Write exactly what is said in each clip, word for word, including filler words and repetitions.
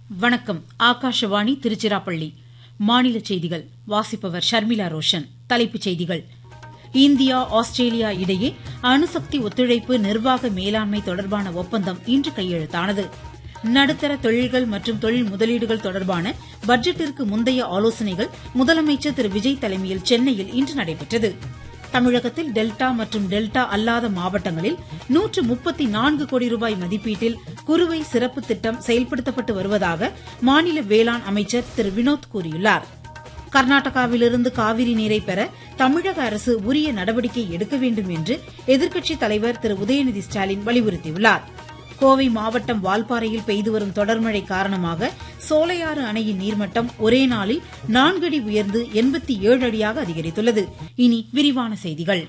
வணக்கம். ஆகாஷவாணி திருச்சிராப்பள்ளி. மாநில செய்திகள் வாசிப்பவர் ஷர்மிளா ரோஷன். தலைப்புச் செய்திகள். இந்தியா ஆஸ்திரேலியா இடையே அணுசக்தி ஒத்துழைப்பு நிர்வாக மேலாண்மை தொடர்பான ஒப்பந்தம் இன்று கையெழுத்தானது. நடுத்தர தொழில்கள் மற்றும் தொழில் முதலீடுகள் தொடர்பான பட்ஜெட்டிற்கு முந்தைய ஆலோசனைகள் முதலமைச்சர் திரு விஜய் தலைமையில் சென்னையில் இன்று நடைபெற்றது. தமிழகத்தில் டெல்டா மற்றும் டெல்டா அல்லாத மாவட்டங்களில் நூற்று முப்பத்தி நான்கு கோடி ரூபாய் மதிப்பீட்டில் குறுவை சிறப்பு திட்டம் செயல்படுத்தப்பட்டு வருவதாக மாநில வேளாண் அமைச்சர் திரு வினோத் கூறியுள்ளார். கர்நாடகாவிலிருந்து காவிரி நீரை பெற தமிழக அரசு உரிய நடவடிக்கை எடுக்க வேண்டும் என்று எதிர்க்கட்சித் தலைவர் திரு உதயநிதி ஸ்டாலின் வலியுறுத்தியுள்ளார். கோவை மாவட்டம் வால்பாறையில் பெய்து வரும் தொடர்மழை காரணமாக சோலையாறு அணையின் நீர்மட்டம் ஒரே நாளில் நான்கு அடி உயர்ந்து எண்பத்தி ஏழு அடியாக அதிகரித்துள்ளது. இனி விரிவான செய்திகள்.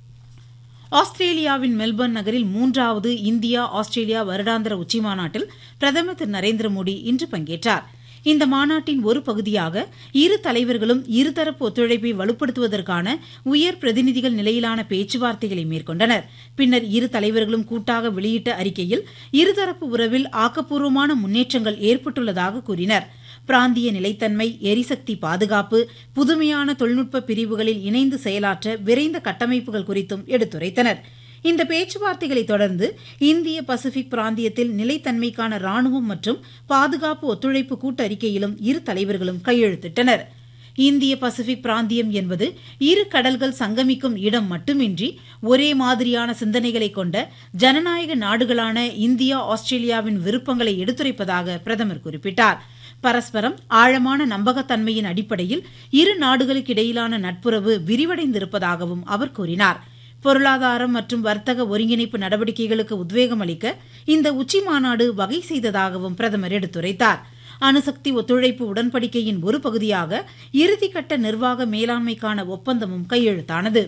ஆஸ்திரேலியாவின் மெல்பர்ன் நகரில் மூன்றாவது இந்தியா ஆஸ்திரேலியா வருடாந்திர உச்சிமாநாட்டில் பிரதமர் திரு நரேந்திர மோடி இன்று பங்கேற்றார். இந்த மாநாட்டின் ஒரு பகுதியாக இரு தலைவர்களும் இருதரப்பு ஒத்துழைப்பை வலுப்படுத்துவதற்கான உயர் பிரதிநிதிகள் நிலையிலான பேச்சுவார்த்தைகளை மேற்கொண்டனர். பின்னர் இரு தலைவர்களும் கூட்டாக வெளியிட்ட அறிக்கையில் இருதரப்பு உறவில் ஆக்கப்பூர்வமான முன்னேற்றங்கள் ஏற்பட்டுள்ளதாக கூறினர். பிராந்திய நிலைத்தன்மை, எரிசக்தி பாதுகாப்பு, புதுமையான தொழில்நுட்ப பிரிவுகளில் இணைந்து செயலாற்ற விரைந்த கட்டமைப்புகள் குறித்தும் எடுத்துரைத்தனர். இந்த பேச்சுவார்த்தைகளை தொடர்ந்து இந்திய பசிபிக் பிராந்தியத்தில் நிலைத்தன்மைக்கான ராணுவம் மற்றும் பாதுகாப்பு ஒத்துழைப்பு கூட்டறிக்கையிலும் இரு தலைவர்களும் கையெழுத்திட்டனர். இந்திய பசிபிக் பிராந்தியம் என்பது இரு கடல்கள் சங்கமிக்கும் இடம் மட்டுமின்றி ஒரே மாதிரியான சிந்தனைகளை கொண்ட ஜனநாயக நாடுகளான இந்தியா ஆஸ்திரேலியாவின் விருப்பங்களை எடுத்துரைப்பதாக பிரதமர் குறிப்பிட்டார். பரஸ்பரம் ஆழமான நம்பகத்தன்மையின் அடிப்படையில் இரு நாடுகளுக்கிடையிலான நட்புறவு விரிவடைந்திருப்பதாகவும் அவர் கூறினார். பொருளாதாரம் மற்றும் வர்த்தக ஒருங்கிணைப்பு நடவடிக்கைகளுக்கு உத்வேகம் அளிக்க இந்த உச்சிமாநாடு வகை செய்ததாகவும் பிரதமர் எடுத்துரைத்தார். அணுசக்தி ஒத்துழைப்பு உடன்படிக்கையின் ஒரு பகுதியாக இறுதிக்கட்ட நிர்வாக மேலாண்மைக்கான ஒப்பந்தமும் கையெழுத்தானது.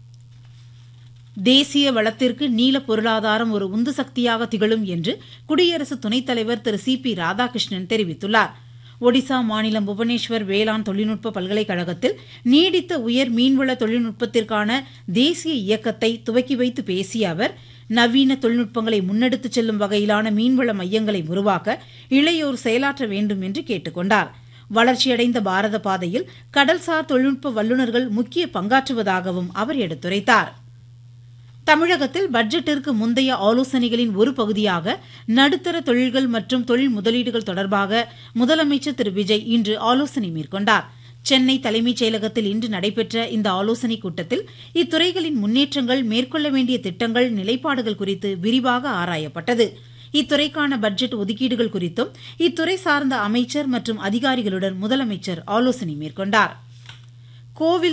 தேசிய வளத்திற்கு நீல பொருளாதாரம் ஒரு உந்து சக்தியாக திகழும் என்று குடியரசு துணைத் தலைவர் திரு சி பி ராதாகிருஷ்ணன் தெரிவித்துள்ளார். ஒடிசா மாநிலம் புவனேஸ்வர் வேளாண் தொழில்நுட்ப பல்கலைக்கழகத்தில் நீடித்த உயர் மீன்வள தொழில்நுட்பத்திற்கான தேசிய இயக்கத்தை துவக்கி வைத்து பேசிய அவர், நவீன தொழில்நுட்பங்களை முன்னெடுத்துச் செல்லும் வகையிலான மீன்வள மையங்களை உருவாக்க இளையோர் செயலாற்ற வேண்டும் என்று கேட்டுக் கொண்டார். வளர்ச்சியடைந்த பாரத பாதையில் கடல்சார் தொழில்நுட்ப வல்லுநர்கள் முக்கிய பங்காற்றுவதாகவும் அவர் எடுத்துரைத்தார். தமிழகத்தில் பட்ஜெட்டிற்கு முந்தைய ஆலோசனைகளின் ஒரு பகுதியாக நடுத்தர தொழில்கள் மற்றும் தொழில் முதலீடுகள் தொடர்பாக முதலமைச்சர் திரு விஜய் இன்று ஆலோசனை மேற்கொண்டார். சென்னை தலைமைச் செயலகத்தில் இன்று நடைபெற்ற இந்த ஆலோசனைக் கூட்டத்தில் இத்துறைகளின் முன்னேற்றங்கள், மேற்கொள்ள வேண்டிய திட்டங்கள், நிலைப்பாடுகள் குறித்து விரிவாக ஆராயப்பட்டது. இத்துறைக்கான பட்ஜெட் ஒதுக்கீடுகள் குறித்தும் இத்துறை சார்ந்த அமைச்சர் மற்றும் அதிகாரிகளுடன் முதலமைச்சர் ஆலோசனை மேற்கொண்டார். கோவில்